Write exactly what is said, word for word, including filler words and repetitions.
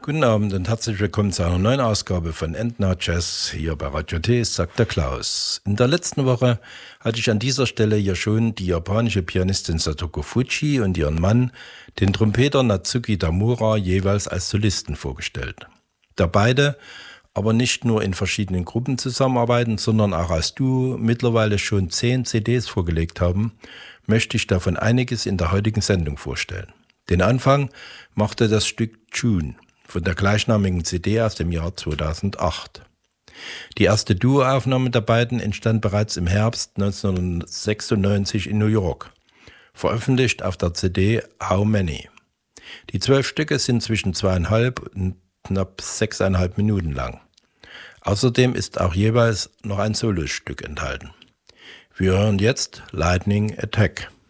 Guten Abend und herzlich willkommen zu einer neuen Ausgabe von Endnow Jazz hier bei Radio T, sagt der Klaus. In der letzten Woche hatte ich an dieser Stelle ja schon die japanische Pianistin Satoko Fujii und ihren Mann, den Trompeter Natsuki Tamura, jeweils als Solisten vorgestellt. Da beide aber nicht nur in verschiedenen Gruppen zusammenarbeiten, sondern auch als Duo mittlerweile schon zehn C Ds vorgelegt haben, möchte ich davon einiges in der heutigen Sendung vorstellen. Den Anfang machte das Stück June von der gleichnamigen C D aus dem Jahr zweitausendacht. Die erste Duo-Aufnahme der beiden entstand bereits im Herbst neunzehnhundertsechsundneunzig in New York, veröffentlicht auf der C D How Many. Die zwölf Stücke sind zwischen zweieinhalb und knapp sechseinhalb Minuten lang. Außerdem ist auch jeweils noch ein Solostück enthalten. Wir hören jetzt Lightning Attack.